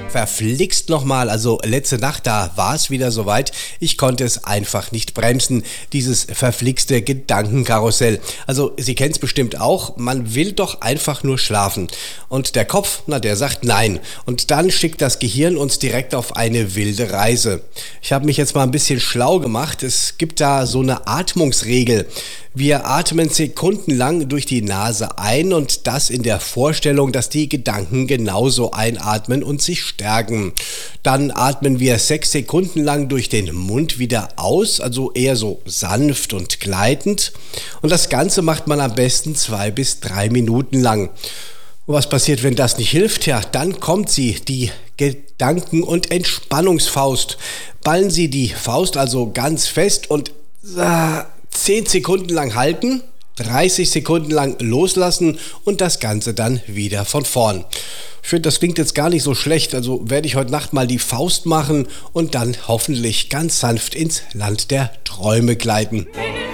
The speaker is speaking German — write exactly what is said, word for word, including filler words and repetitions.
Verflixt nochmal, also letzte Nacht, da war es wieder soweit. Ich konnte es einfach nicht bremsen, dieses verflixte Gedankenkarussell. Also Sie kennen es bestimmt auch, man will doch einfach nur schlafen. Und der Kopf, na der sagt nein. Und dann schickt das Gehirn uns direkt auf eine wilde Reise. Ich habe mich jetzt mal ein bisschen schlau gemacht. Es gibt da so eine Atmungsregel. Wir atmen sekundenlang durch die Nase ein und das in der Vorstellung, dass die Gedanken genauso einatmen und sich stärken. Dann atmen wir sechs Sekunden lang durch den Mund wieder aus, also eher so sanft und gleitend. Und das Ganze macht man am besten zwei bis drei Minuten lang. Und was passiert, wenn das nicht hilft? Ja, dann kommt sie, die Gedanken- und Entspannungsfaust. Ballen Sie die Faust also ganz fest und äh, zehn Sekunden lang halten, dreißig Sekunden lang loslassen und das Ganze dann wieder von vorn. Ich finde, das klingt jetzt gar nicht so schlecht, also werde ich heute Nacht mal die Faust machen und dann hoffentlich ganz sanft ins Land der Träume gleiten.